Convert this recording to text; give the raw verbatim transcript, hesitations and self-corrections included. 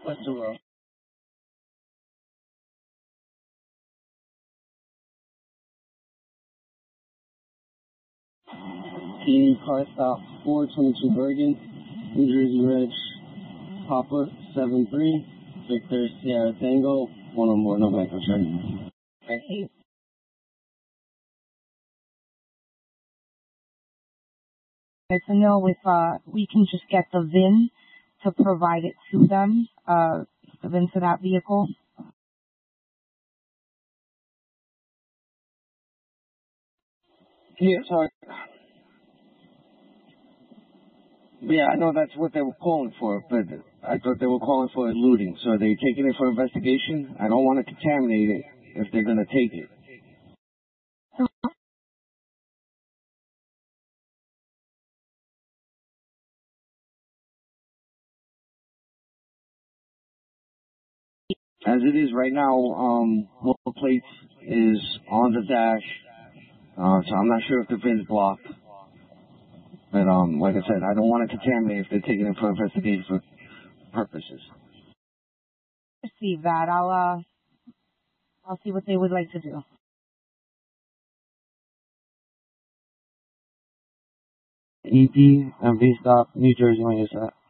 What's the road? Team car stop four twenty-two Bergen, New Jersey Reg, Papa seven three, Victor Sierra Tango, one or more, no blank return. Thank you. I'd like to know if uh, we can just get the V I N to provide it to them, uh, the V I N to that vehicle. Yeah, sorry. Yeah, I know that's what they were calling for, but I thought they were calling for looting. So are they taking it for investigation? I don't want to contaminate it if they're going to take it. As it is right now, um, multiple plates is on the dash, uh, so I'm not sure if the V I N's blocked. But um, like I said, I don't want to contaminate if they're taking it for investigation purposes. Receive that. I'll uh, I'll see what they would like to do. E P and V stop, New Jersey when you're set.